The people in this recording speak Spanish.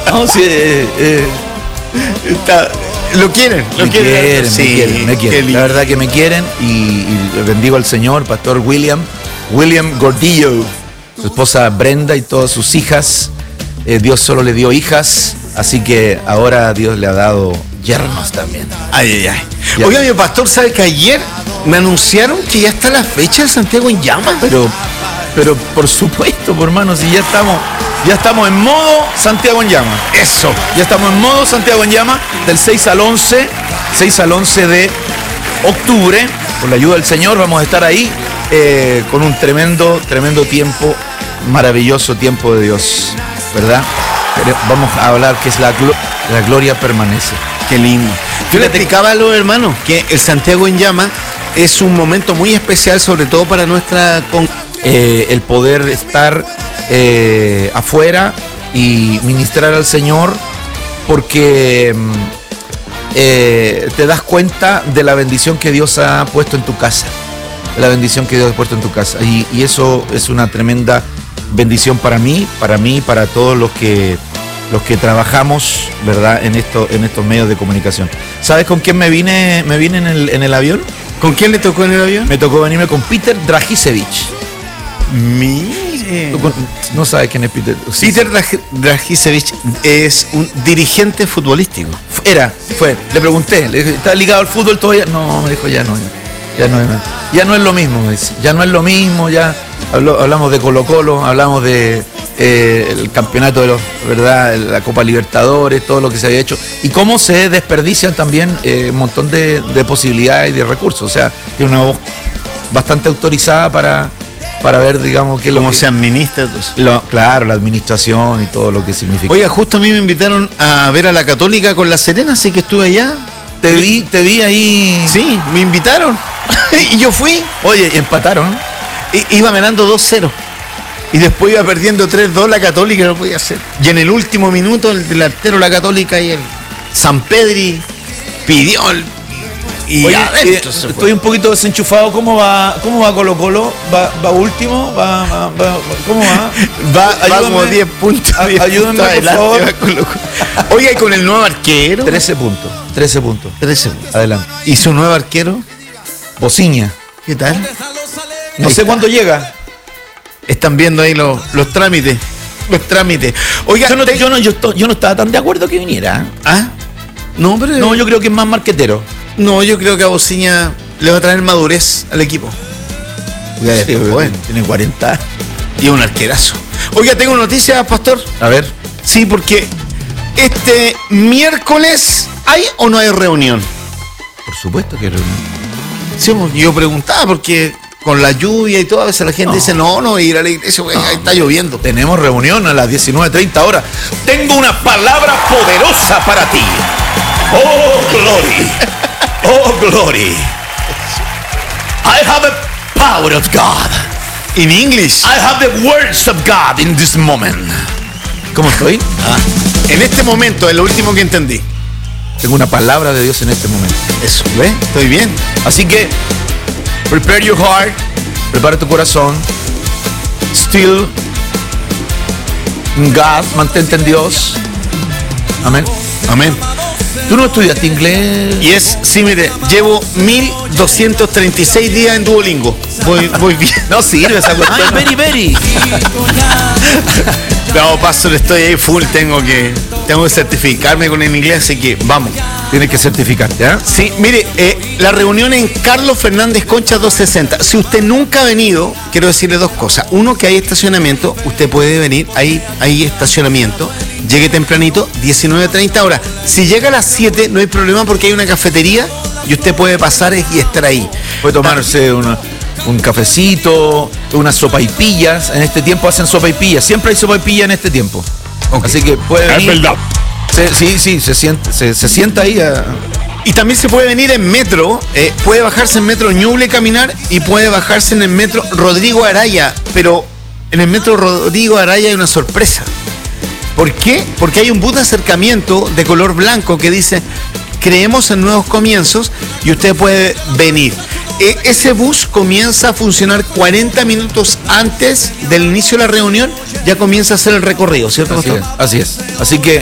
No, sí, Lo quieren. Me quieren. La verdad que me quieren y bendigo al Señor, Pastor William Gordillo, su esposa Brenda y todas sus hijas. Dios solo le dio hijas, así que ahora Dios le ha dado yernos también. Ay. Oiga, mi pastor, ¿sabe que ayer me anunciaron que ya está la fecha de Santiago en Llamas? Pero por supuesto, por hermano, si ya estamos en modo Santiago en Llamas. Eso. Ya estamos en modo Santiago en Llamas del 6 al 11 de octubre. Con la ayuda del Señor vamos a estar ahí con un tremendo tiempo, maravilloso tiempo de Dios, ¿verdad? Pero vamos a hablar que es la gloria permanece. Qué lindo. Yo le explicaba a los hermanos que el Santiago en Llamas es un momento muy especial, sobre todo para nuestra el poder estar afuera y ministrar al Señor, porque te das cuenta de la bendición que Dios ha puesto en tu casa, y eso es una tremenda bendición para mí, para todos los que trabajamos, ¿verdad? en estos medios de comunicación. ¿Sabes con quién me vine en el avión? ¿Con quién le tocó en el avión? Me tocó venirme con Peter Dragisevich. Mire. No sabes quién es Peter. Peter Dragisevich es un dirigente futbolístico. Le pregunté, le dije, ¿está ligado al fútbol todavía? No, me dijo, ya no es lo mismo, ya no es lo mismo, ya hablamos de Colo-Colo, hablamos de el campeonato de ¿verdad? La Copa Libertadores, todo lo que se había hecho, y cómo se desperdician también un montón de posibilidades y de recursos. O sea, tiene una voz bastante autorizada para ver, digamos, que cómo se administra. Claro, la administración y todo lo que significa. Oiga, justo a mí me invitaron a ver a la Católica con La Serena, así que estuve allá. Te vi ahí. Sí, me invitaron y yo fui. Oye, empataron. Iba ganando 2-0 y después iba perdiendo 3-2 la Católica, no podía hacer. Y en el último minuto el delantero la Católica y el San Pedri pidió y oye, adentro estoy un poquito desenchufado. ¿Cómo va Colo-Colo? ¿Va último? ¿Cómo va? Va como 10 puntos. Ayúdenme, por favor. Oiga, y con el nuevo arquero. 13 puntos. Adelante. ¿Y su nuevo arquero? Bociña. ¿Qué tal? No sé cuándo llega. Están viendo ahí los trámites. Oiga, yo no estaba tan de acuerdo que viniera. ¿Ah? No, yo creo que es más marquetero. No, yo creo que a Bociña le va a traer madurez al equipo. Sí, bueno, tiene 40. Y es un arquerazo. Oiga, tengo noticias, pastor. A ver. Sí, porque este miércoles ¿hay o no hay reunión? Por supuesto que hay reunión. Sí, yo preguntaba porque con la lluvia y todo, a veces la gente dice no, ir a la iglesia, ahí está lloviendo. Tenemos reunión a las 19:30 horas. Tengo una palabra poderosa para ti. Oh, glory. I have the power of God. In English. I have the words of God in this moment. ¿Cómo estoy? En este momento, es lo último que entendí. Tengo una palabra de Dios en este momento. Eso, ¿ves? Estoy bien. Así que, prepare your heart. Prepara tu corazón. Still in God. Mantente en Dios. Amén. ¿Tú no estudiaste inglés? Sí, mire, llevo 1236 días en Duolingo. Voy bien. No sirve esa cuestión. Very. No, pastor, estoy ahí full, tengo que certificarme con el inglés, así que vamos. Tienes que certificarte, ¿eh? Sí, mire, la reunión en Carlos Fernández Concha 260. Si usted nunca ha venido, quiero decirle dos cosas. Uno, que hay estacionamiento, usted puede venir, hay estacionamiento. Llegue tempranito, 19:30 horas. Si llega a las 7, no hay problema porque hay una cafetería y usted puede pasar y estar ahí. Puede tomarse un cafecito, unas sopaipillas. En este tiempo hacen sopaipillas. Siempre hay sopaipilla en este tiempo. Okay. Así que puede venir. Es verdad. Sí, se sienta ahí. Y también se puede venir en metro. Puede bajarse en metro Ñuble caminar y puede bajarse en el metro Rodrigo Araya. Pero en el metro Rodrigo Araya hay una sorpresa. ¿Por qué? Porque hay un bus de acercamiento de color blanco que dice: creemos en nuevos comienzos, y usted puede venir. Ese bus comienza a funcionar 40 minutos antes del inicio de la reunión, ya comienza a hacer el recorrido, ¿cierto? Así es. Así que